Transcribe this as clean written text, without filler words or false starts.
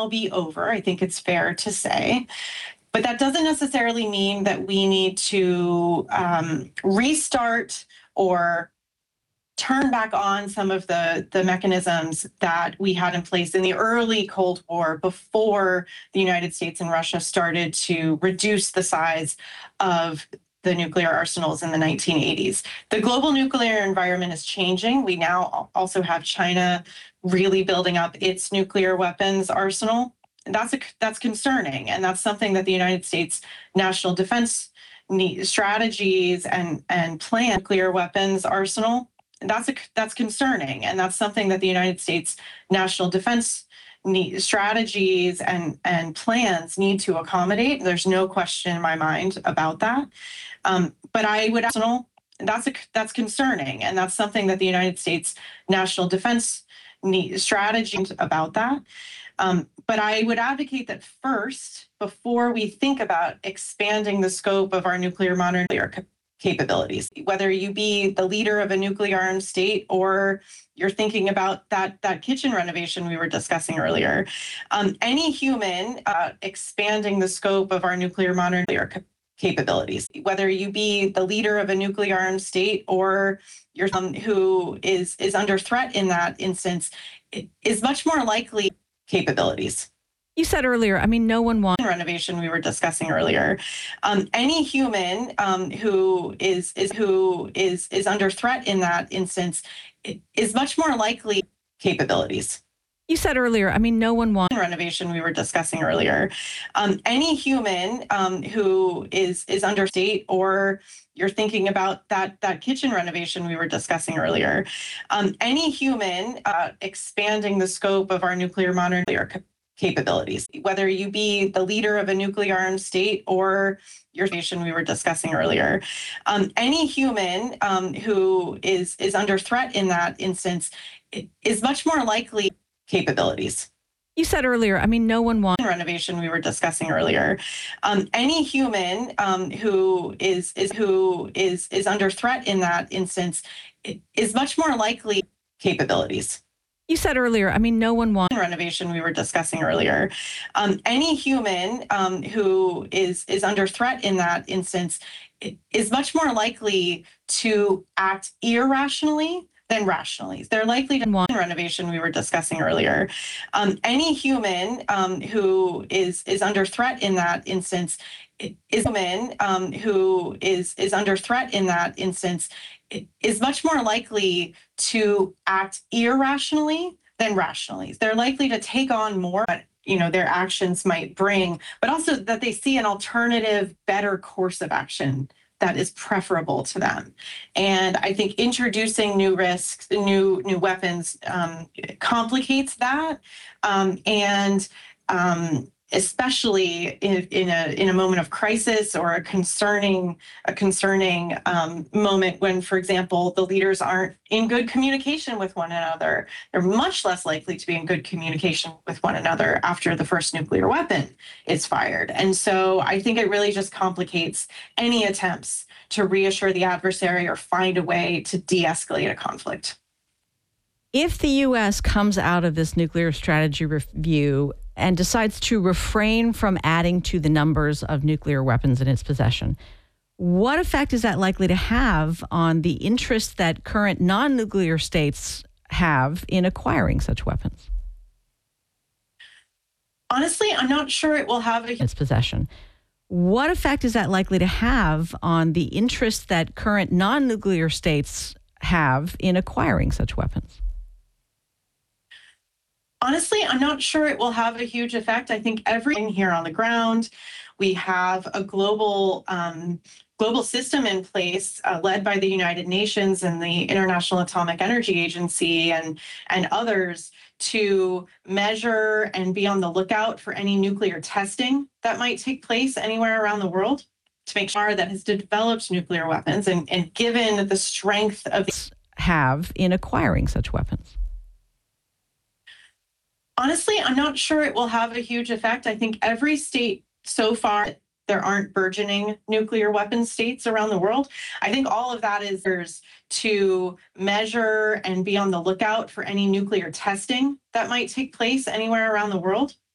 now be over. I think it's fair to say. But that doesn't necessarily mean that we need to restart or turn back on some of the mechanisms that we had in place in the early Cold War before the United States and Russia started to reduce the size of the nuclear arsenals in the 1980s. The global nuclear environment is changing. We now also have China really building up its nuclear weapons arsenal. And that's concerning. And that's something that the United States national defense strategies and plan nuclear weapons arsenal. And that's concerning. And that's something that the United States national defense strategies and plans need to accommodate. There's no question in my mind about that. But I would that's concerning. And that's something that the United States national defense strategy about that. But I would advocate that first, before we think about expanding the scope of our modern nuclear capabilities, whether you be the leader of a nuclear armed state or you're thinking about that kitchen renovation we were discussing earlier, any human expanding the scope of our modern nuclear capabilities, whether you be the leader of a nuclear armed state or you're someone who is under threat in that instance, is much more likely capabilities. You said earlier, no one wants renovation we were discussing earlier. Any human who is under threat in that instance is much more likely capabilities. You said earlier, no one wants renovation we were discussing earlier. Any human who is under state or you're thinking about that kitchen renovation we were discussing earlier. Any human expanding the scope of our modern nuclear capabilities, whether you be the leader of a nuclear armed state or your nation we were discussing earlier. Any human who is under threat in that instance is much more likely capabilities. You said earlier, no one wants renovation we were discussing earlier. Any human who is under threat in that instance is much more likely capabilities. You said earlier, no one wants renovation we were discussing earlier. Any human who is under threat in that instance is much more likely to act irrationally than rationally. They're likely to want renovation we were discussing earlier. Any human who is under threat in that instance is human who is under threat in that instance is much more likely to act irrationally than rationally. They're likely to take on more, their actions might bring, but also that they see an alternative, better course of action that is preferable to them. And I think introducing new risks, new weapons complicates that. Especially in a moment of crisis or a concerning moment when, for example, the leaders aren't in good communication with one another. They're much less likely to be in good communication with one another after the first nuclear weapon is fired. And so I think it really just complicates any attempts to reassure the adversary or find a way to de-escalate a conflict. If the U.S. comes out of this nuclear strategy review and decides to refrain from adding to the numbers of nuclear weapons in its possession, what effect is that likely to have on the interest that current non-nuclear states have in acquiring such weapons? Honestly, I'm not sure it will have its possession. What effect is that likely to have on the interest that current non-nuclear states have in acquiring such weapons? Honestly, I'm not sure it will have a huge effect. I think everything here on the ground, we have a global system in place led by the United Nations and the International Atomic Energy Agency and others to measure and be on the lookout for any nuclear testing that might take place anywhere around the world to make sure that has developed nuclear weapons and given the strength of have in acquiring such weapons. Honestly, I'm not sure it will have a huge effect. I think every state so far, there aren't burgeoning nuclear weapon states around the world. I think all of that is to measure and be on the lookout for any nuclear testing that might take place anywhere around the world